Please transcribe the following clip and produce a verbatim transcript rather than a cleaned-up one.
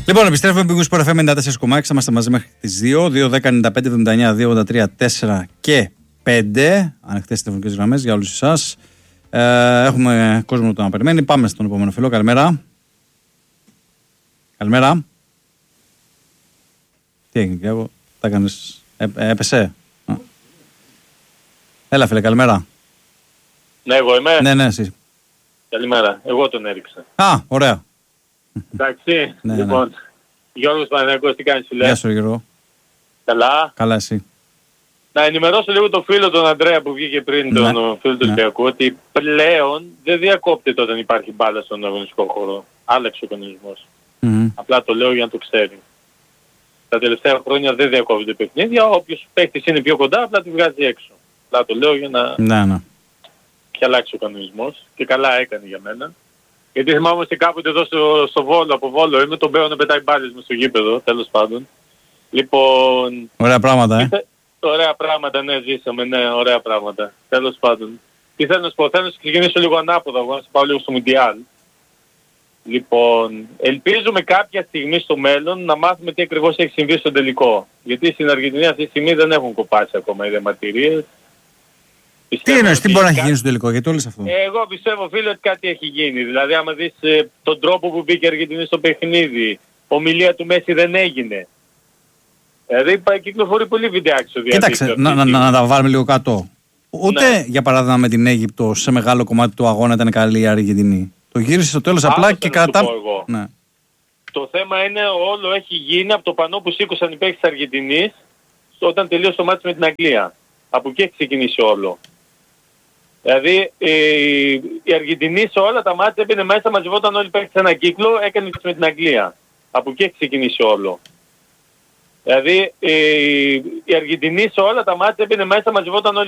Λοιπόν, επιστρέφουμε με Sport εφ εμ ενενήντα τέσσερα κόμμα έξι. Είμαστε μαζί μέχρι τις δύο. δύο δέκα ενενήντα πέντε εβδομήντα εννιά δύο ογδόντα τρία τέσσερα και πέντε. Ανοιχτές τηλεφωνικές γραμμές για όλους εσάς. Ε, έχουμε κόσμο που να περιμένει. Πάμε στον επόμενο φίλο. Καλημέρα. Καλημέρα. Τι έγινε, Κυριάκο, τα έκανες, ε, ε, έπεσε. Α. Έλα φίλε, καλημέρα. Ναι, εγώ είμαι. Ναι, ναι, εσύ. Καλημέρα. Εγώ τον έριξα. Α, ωραία. Εντάξει. Ναι, λοιπόν, ναι. Γιώργος Παναγιώτης, τι κάνεις φίλε? Γεια σου Γιώργο. Καλά. Καλά εσύ. Να ενημερώσω λίγο τον φίλο τον Ανδρέα που βγήκε πριν, Ναι. τον φίλο του Ναι. Ολυμπιακού, ότι πλέον δεν διακόπτεται όταν υπάρχει μπάλα στον αγωνιστικό χώρο. Άλλαξε ο κανονισμός. Mm-hmm. Απλά το λέω για να το ξέρει. Τα τελευταία χρόνια δεν διακόπτονται παιχνίδια. Όποιος παίκτης είναι πιο κοντά, απλά τη βγάζει έξω. Απλά το λέω για να Ναι, ναι. και αλλάξει ο κανονισμός. Και καλά έκανε για μένα. Γιατί θυμάμαι ότι κάποτε εδώ στο, στο Βόλο, από Βόλο είμαι, τον Μπέο να πετάει μπάλες μες στο γήπεδο, τέλος πάντων. Λοιπόν... Ωραία πράγματα, ε. Ωραία πράγματα, ναι, ζήσαμε, ναι, ωραία πράγματα. Τέλος πάντων. Τι θέλω να σου πω, θέλω να σου ξεκινήσω λίγο ανάποδα, εγώ να σου πάω λίγο στο Μουντιάλ. Λοιπόν, ελπίζουμε κάποια στιγμή στο μέλλον να μάθουμε τι ακριβώς έχει συμβεί στο τελικό. Γιατί στην Αργεντινή αυτή τη στιγμή δεν έχουν κοπάσει ακόμα οι διαμαρτυρίες. Τι εννοείς, τι μπορεί να έχει γίνει στο τελικό, γιατί όλες αυτό. Εγώ πιστεύω φίλε ότι κάτι έχει γίνει. Δηλαδή άμα δεις ε, τον τρόπο που μπήκε η Αργεντινή στο παιχνίδι, ομιλία του Μέση δεν έγινε. Δηλαδή κυκλοφορεί πολύ βιντεάκι στο διαδίκτυο. Κοίταξε, να, να, να, να τα βάλουμε λίγο κάτω. Ούτε ναι. για παράδειγμα με την Αίγυπτο σε μεγάλο κομμάτι του αγώνα ήταν καλή η Αργεντινή. Το γύρισε στο τέλος απλά και κατά... Ναι. Το θέμα είναι όλο έχει γίνει από το πανό που σήκωσαν οι παίκτες της Αργεντινής όταν τελείωσε το μάτς με την Αγγλία. Από εκεί έχει ξεκινήσει όλο. Δηλαδή η, η Αργεντινή σε όλα τα μάτια έπαιρνε μέσα, μαζευόταν όλοι οι παίκτες σε έναν κύκλο, έκανε με την Αγγλία. Από εκεί έχει ξεκινήσει όλο. Δηλαδή η, η Αργεντινή σε όλα τα μάτια έπαιρνε μέσα, μαζευόταν όλοι